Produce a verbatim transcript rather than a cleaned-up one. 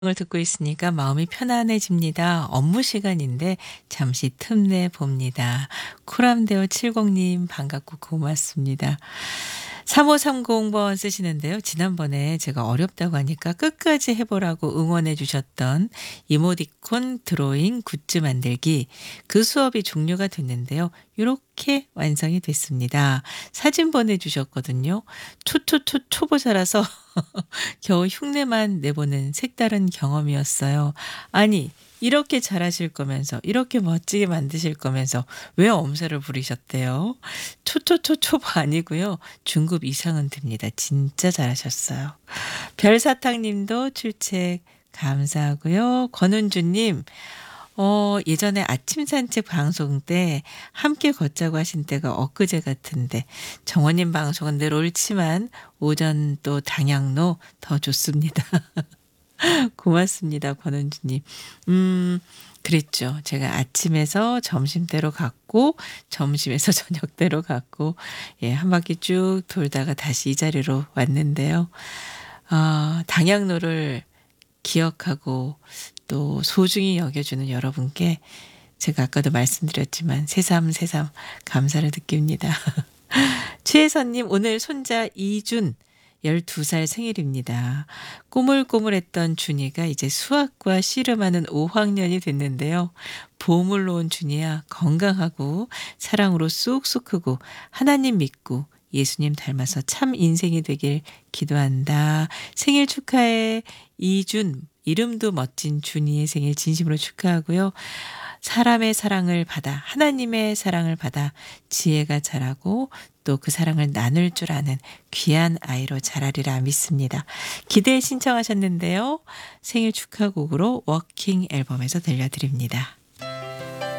을 듣고 있으니까 마음이 편안해집니다. 업무 시간인데 잠시 틈내 봅니다. 쿨함대오 칠십님 반갑고 고맙습니다. 삼오삼공 번 쓰시는데요. 지난번에 제가 어렵다고 하니까 끝까지 해보라고 응원해 주셨던 이모티콘 드로잉 굿즈 만들기 그 수업이 종료가 됐는데요. 이렇게 완성이 됐습니다. 사진 보내주셨거든요. 초초초 초보자라서 겨우 흉내만 내보는 색다른 경험이었어요. 아니, 이렇게 잘하실 거면서, 이렇게 멋지게 만드실 거면서 왜 엄살을 부리셨대요? 초초초 초보 아니고요. 중급 이상은 됩니다. 진짜 잘하셨어요. 별사탕님도 출첵 감사하고요. 권은주님, 어, 예전에 아침 산책 방송 때 함께 걷자고 하신 때가 엊그제 같은데 정원님 방송은 늘 옳지만 오전 또 당양로 더 좋습니다. 고맙습니다. 권은주님. 음, 그랬죠. 제가 아침에서 점심대로 갔고 점심에서 저녁대로 갔고 예, 한 바퀴 쭉 돌다가 다시 이 자리로 왔는데요. 아, 당양로를 기억하고 또 소중히 여겨주는 여러분께 제가 아까도 말씀드렸지만 새삼 새삼 감사를 느낍니다. 최혜선님 오늘 손자 이준 열두 살 생일입니다. 꼬물꼬물했던 준이가 이제 수학과 씨름하는 오 학년이 됐는데요. 보물로 온 준이야 건강하고 사랑으로 쑥쑥 크고 하나님 믿고 예수님 닮아서 참 인생이 되길 기도한다. 생일 축하해. 이준, 이름도 멋진 준이의 생일 진심으로 축하하고요. 사람의 사랑을 받아, 하나님의 사랑을 받아 지혜가 자라고 또 그 사랑을 나눌 줄 아는 귀한 아이로 자라리라 믿습니다. 기대 신청하셨는데요. 생일 축하곡으로 워킹 앨범에서 들려드립니다.